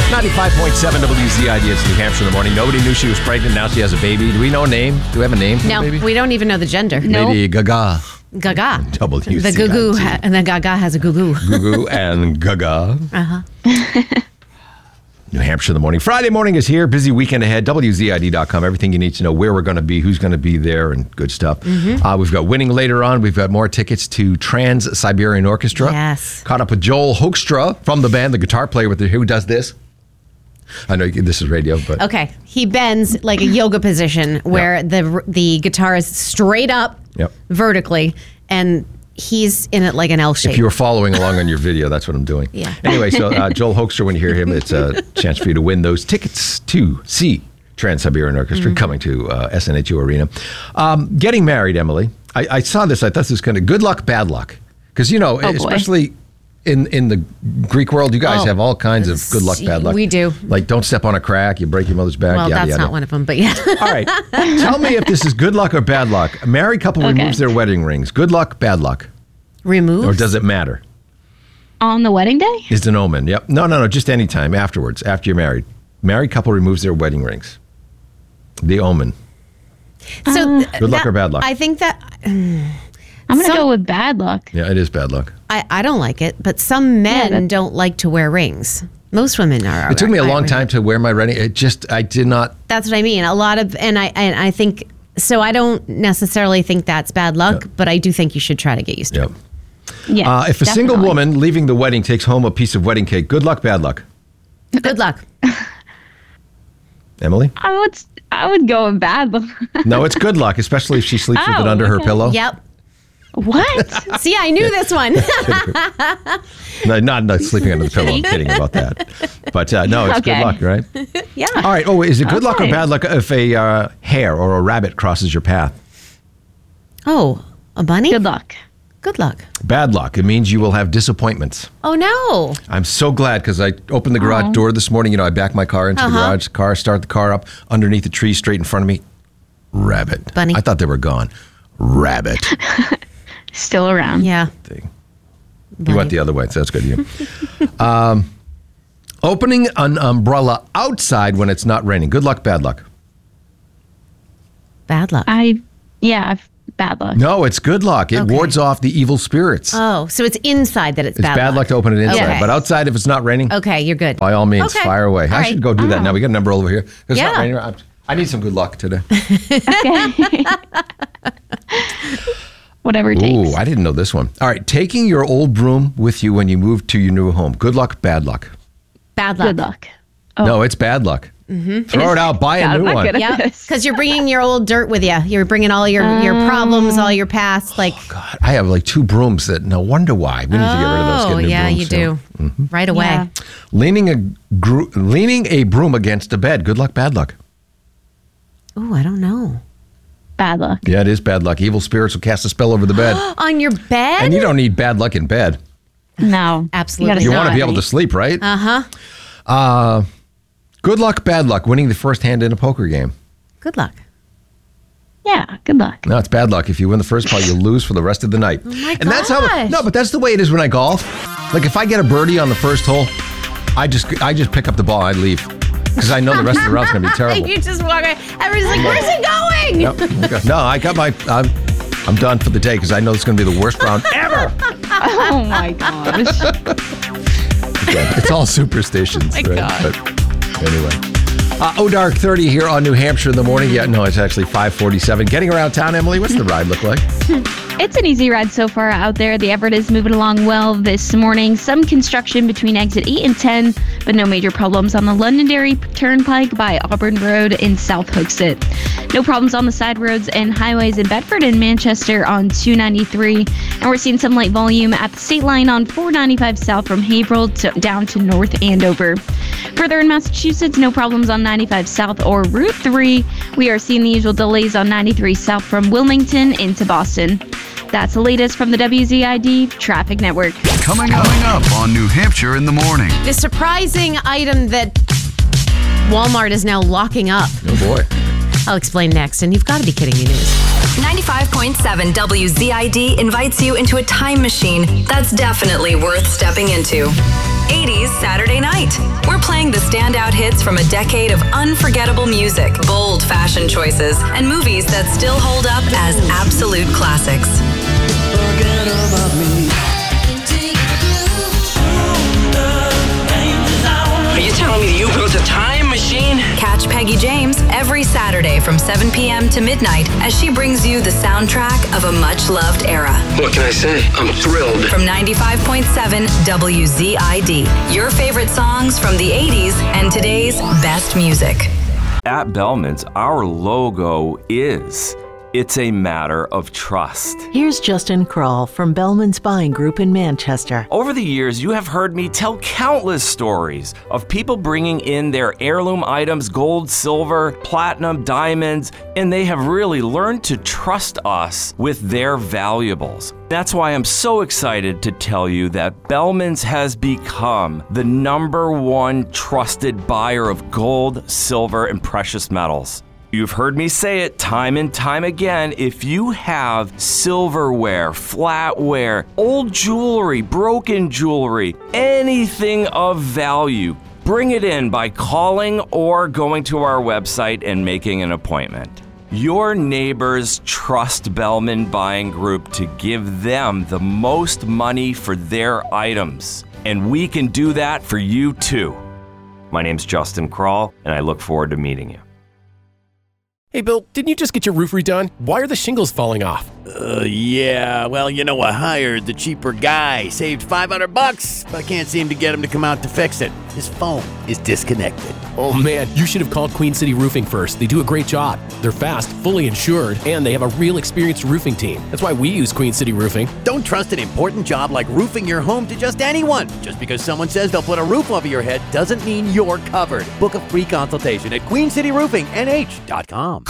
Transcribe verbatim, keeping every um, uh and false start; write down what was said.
ninety-five point seven W Z I D. It's New Hampshire in the morning. Nobody knew she was pregnant. Now she has a baby. Do we know a name? Do we have a name for No, the baby? we don't even know the gender. No. Lady Gaga. Gaga. W Z I D. The goo goo, ha- and the Gaga has a goo goo. Goo Goo and Gaga. Uh huh. New Hampshire in the morning. Friday morning is here. Busy weekend ahead. W Z I D dot com. Everything you need to know, where we're going to be, who's going to be there, and good stuff. Mm-hmm. Uh, we've got winning later on. We've got more tickets to Trans-Siberian Orchestra. Yes. Caught up with Joel Hoekstra from the band, the guitar player with the, who does this. I know this is radio, but Okay, he bends like a yoga position where Yep. the the guitar is straight up, Yep. vertically, and he's in it like an L shape. if you were following along on your video, that's what I'm doing. Yeah. Anyway, so uh, Joel Hoekstra, when you hear him, it's a chance for you to win those tickets to see Trans-Siberian Orchestra Mm-hmm. coming to uh, S N H U Arena. Um, getting married, Emily. I, I saw this. I thought this was kind of good luck, bad luck. Because, you know, Oh, boy. especially in, in the Greek world, you guys Oh, have all kinds of good luck, bad luck. we do. Like, don't step on a crack, you break your mother's back, well, yada, that's yada. not one of them, but yeah. All right. Tell me if this is good luck or bad luck. A married couple Okay. removes their wedding rings. Good luck, bad luck. Remove. Or does it matter? On the wedding day? Is an omen. Yep. No, no, no. Just any time afterwards, after you're married. Married couple removes their wedding rings. The omen. So Good luck or bad luck? I think that I'm going to Some- go with bad luck. Yeah, it is bad luck. I, I don't like it, but some men that- don't like to wear rings. Most women are. It took me a are- long are- time to wear my wedding. It just, I did not. That's what I mean. A lot of, and I and I think so. I don't necessarily think that's bad luck, Yeah. but I do think you should try to get used to Yep. it. Yes, Uh, if a single definitely. woman leaving the wedding takes home a piece of wedding cake, good luck, bad luck. Good luck. Emily? I would, I would go with bad luck. No, it's good luck, especially if she sleeps with it Oh, under her okay. pillow. Yep. What? See, I knew this one. No, not, not sleeping under the pillow. I'm kidding about that. But uh, no, it's good Okay. luck, right? Yeah. All right. Oh, is it good luck or Okay. bad luck if a uh, hare or a rabbit crosses your path? Oh, a bunny? Good luck. Good luck. Bad luck. It means you will have disappointments. Oh, no. I'm so glad because I opened the garage door this morning. You know, I backed my car into the Uh-huh. garage, car, start the car up underneath the tree straight in front of me. Rabbit. Bunny. I thought they were gone. Rabbit. Still around. Yeah. Thing. You Bunny. went the other way, so that's good of you. um, opening an umbrella outside when it's not raining. Good luck, bad luck. Bad luck. I, yeah, I've, bad luck. No, it's good luck. It Okay. wards off the evil spirits. Oh, so it's inside that it's, it's bad, luck. to open it inside. Okay. But outside, if it's not raining, Okay, you're good. by all means, Okay. fire away. All I right. should go do that now. We got an umbrella over here. It's not Yeah. raining. I'm- I need some good luck today. Whatever it takes. Ooh, I didn't know this one. All right, taking your old broom with you when you move to your new home. Good luck, bad luck. Bad luck. Good luck. Oh. No, it's bad luck. Mm-hmm. Throw it out, buy God, a I'm new not one. good at Yeah, this. because you're bringing your old dirt with you. You're bringing all your, your problems, all your past. Like, God, I have like two brooms that no wonder why. We need to get rid of those. Get oh, new yeah, brooms you soon. do. Right away. Yeah. Leaning a gro- leaning a broom against a bed. Good luck, bad luck. Oh, I don't know. Bad luck. Yeah, it is bad luck. Evil spirits will cast a spell over the bed. On your bed? And you don't need bad luck in bed. No. Absolutely gotta You not. want to be able honey. to sleep, right? Uh-huh. Uh, good luck, bad luck. Winning the first hand in a poker game. Good luck. Yeah, good luck. No, it's bad luck. If you win the first pot, you lose for the rest of the night. Oh my and that's how. gosh. No, but that's the way it is when I golf. Like if I get a birdie on the first hole, I just I just pick up the ball. I leave because I know the rest of the round's gonna be terrible. You just walk away. Everybody's like, where's it going? Yep. No, I got my. I'm, I'm done for the day because I know it's going to be the worst round ever. Oh my gosh. Yeah, it's all superstitions, Oh my right? God. But anyway. Uh, oh, dark thirty here on New Hampshire in the morning. Yeah, no, it's actually five forty-seven. Getting around town, Emily, what's the ride look like? It's an easy ride so far out there. The Everett is moving along well this morning. Some construction between exit eight and ten, but no major problems on the Londonderry Turnpike by Auburn Road in South Hooksett. No problems on the side roads and highways in Bedford and Manchester on two ninety-three. And we're seeing some light volume at the state line on four ninety-five south from Haverhill to, down to North Andover. Further in Massachusetts, no problems on ninety-five south or Route three. We are seeing the usual delays on ninety-three south from Wilmington into Boston. That's the latest from the W Z I D Traffic Network. Coming, coming up on New Hampshire in the morning. The surprising item that Walmart is now locking up. Oh, boy. I'll explain next, and you've got to be kidding me, News. ninety-five point seven W Z I D invites you into a time machine that's definitely worth stepping into. eighties Saturday Night. We're playing the standout hits from a decade of unforgettable music, bold fashion choices, and movies that still hold up as absolute classics. Forget about me. Are you telling me you built a time machine? Catch Peggy James every Saturday from seven p.m. to midnight as she brings you the soundtrack of a much-loved era. What can I say? I'm thrilled. From ninety-five point seven W Z I D, your favorite songs from the eighties and today's best music. At Bellman's, our logo is, it's a matter of trust. Here's Justin Kroll from Bellman's Buying Group in Manchester. Over the years, you have heard me tell countless stories of people bringing in their heirloom items, gold, silver, platinum, diamonds, and they have really learned to trust us with their valuables. That's why I'm so excited to tell you that Bellman's has become the number one trusted buyer of gold, silver, and precious metals. You've heard me say it time and time again. If you have silverware, flatware, old jewelry, broken jewelry, anything of value, bring it in by calling or going to our website and making an appointment. Your neighbors trust Bellman Buying Group to give them the most money for their items, and we can do that for you too. My name's Justin Kroll, and I look forward to meeting you. Hey, Bill, didn't you just get your roof redone? Why are the shingles falling off? Uh, yeah. Well, you know, I hired the cheaper guy. Saved five hundred bucks, but I can't seem to get him to come out to fix it. His phone is disconnected. Oh, man, you should have called Queen City Roofing first. They do a great job. They're fast, fully insured, and they have a real experienced roofing team. That's why we use Queen City Roofing. Don't trust an important job like roofing your home to just anyone. Just because someone says they'll put a roof over your head doesn't mean you're covered. Book a free consultation at queen city roofing n h dot com.